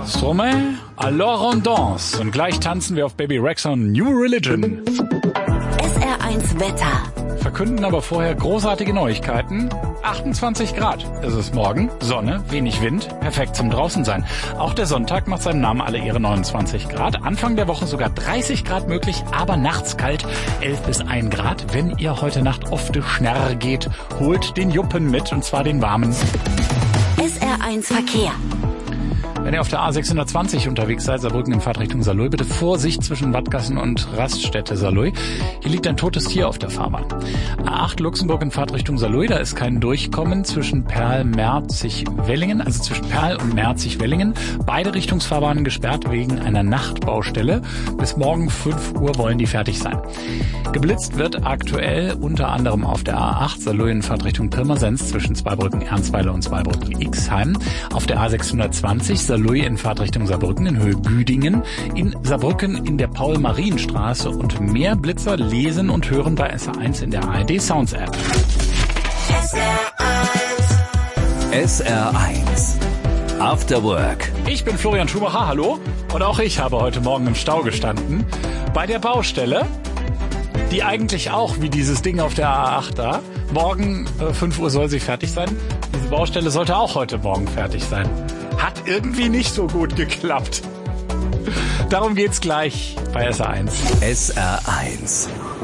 Stromae, alors on danse. Und gleich tanzen wir auf Baby Rexha New Religion. SR1 Wetter. Verkünden aber vorher großartige Neuigkeiten. 28 Grad ist es morgen. Sonne, wenig Wind, perfekt zum Draußensein. Auch der Sonntag macht seinem Namen alle Ehre, 29 Grad. Anfang der Woche sogar 30 Grad möglich, aber nachts kalt, 11 bis 1 Grad. Wenn ihr heute Nacht auf die Schnarr geht, holt den Juppen mit, und zwar den warmen. SR1 Verkehr. Wenn ihr auf der A620 unterwegs seid, Saarbrücken in Fahrtrichtung Saarlouis, bitte Vorsicht zwischen Wattgassen und Raststätte Saarlouis. Hier liegt ein totes Tier auf der Fahrbahn. A8 Luxemburg in Fahrtrichtung Saarlouis, da ist kein Durchkommen zwischen Perl-Merzig-Wellingen, also zwischen Perl und Merzig-Wellingen. Beide Richtungsfahrbahnen gesperrt wegen einer Nachtbaustelle. Bis morgen 5 Uhr wollen die fertig sein. Geblitzt wird aktuell unter anderem auf der A8 Saarlouis in Fahrtrichtung Pirmasens zwischen Zweibrücken-Ernstweiler und Zweibrücken-Ixheim. Auf der A620 Saarlouis in Fahrtrichtung Saarbrücken in Höhe Güdingen, in Saarbrücken in der Paul-Marien-Straße, und mehr Blitzer lesen und hören bei SR1 in der ARD Sounds App. SR1 After Work. Ich bin Florian Schumacher, hallo. Und auch ich habe heute Morgen im Stau gestanden. Bei der Baustelle, die eigentlich auch wie dieses Ding auf der A8 da, morgen 5 Uhr soll sie fertig sein. Diese Baustelle sollte auch heute Morgen fertig sein. Hat irgendwie nicht so gut geklappt. Darum geht's gleich bei SR1. SR1